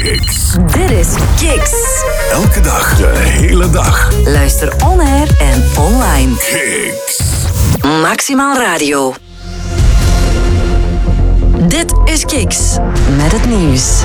Kicks. Dit is Kicks. Elke dag, de hele dag. Luister on-air en online. Kicks. Maximaal Radio. Dit is Kicks. Met het nieuws.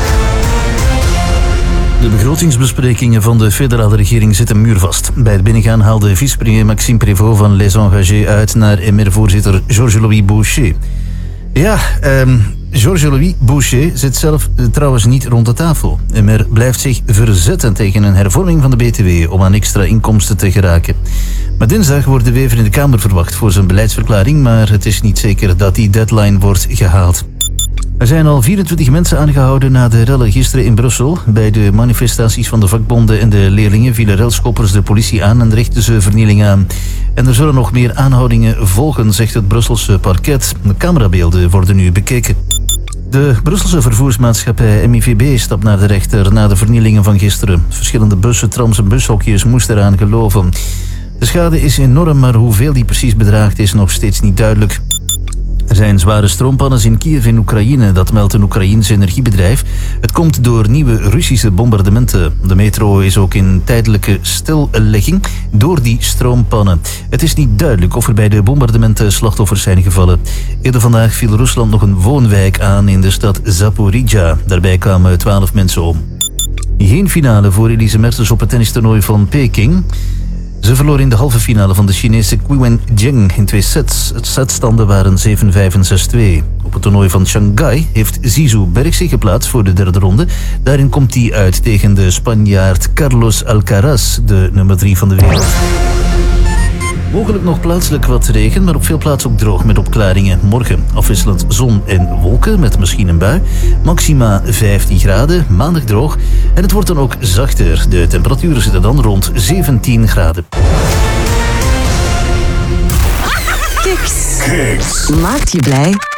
De begrotingsbesprekingen van de federale regering zitten muurvast. Bij het binnengaan haalde vicepremier Maxime Prévost van Les Engagés uit naar MR-voorzitter Georges-Louis Boucher. Ja, Georges-Louis Boucher zit zelf trouwens niet rond de tafel. MR blijft zich verzetten tegen een hervorming van de BTW om aan extra inkomsten te geraken. Maar dinsdag wordt de Wever in de Kamer verwacht voor zijn beleidsverklaring, maar het is niet zeker dat die deadline wordt gehaald. Er zijn al 24 mensen aangehouden na de rellen gisteren in Brussel. Bij de manifestaties van de vakbonden en de leerlingen vielen relschoppers de politie aan en richtten ze vernieling aan. En er zullen nog meer aanhoudingen volgen, zegt het Brusselse parket. De camerabeelden worden nu bekeken. De Brusselse vervoersmaatschappij MIVB stapt naar de rechter na de vernielingen van gisteren. Verschillende bussen, trams en bushokjes moesten eraan geloven. De schade is enorm, maar hoeveel die precies bedraagt is nog steeds niet duidelijk. Er zijn zware stroompannen in Kiev in Oekraïne, dat meldt een Oekraïens energiebedrijf. Het komt door nieuwe Russische bombardementen. De metro is ook in tijdelijke stillegging door die stroompannen. Het is niet duidelijk of er bij de bombardementen slachtoffers zijn gevallen. Eerder vandaag viel Rusland nog een woonwijk aan in de stad Zaporizhzhia. Daarbij kwamen 12 mensen om. Geen finale voor Elise Mertens op het tennistoernooi van Peking. Ze verloor in de halve finale van de Chinese Qiwen Zheng in 2 sets. Het setstanden waren 7-5 en 6-2. Op het toernooi van Shanghai heeft Zizou Berg zich geplaatst voor de derde ronde. Daarin komt hij uit tegen de Spanjaard Carlos Alcaraz, de nummer 3 van de wereld. Mogelijk nog plaatselijk wat regen, maar op veel plaatsen ook droog met opklaringen. Morgen afwisselend zon en wolken met misschien een bui. Maxima 15 graden, maandag droog. En het wordt dan ook zachter. De temperaturen zitten dan rond 17 graden. Kicks. Kicks. Maakt je blij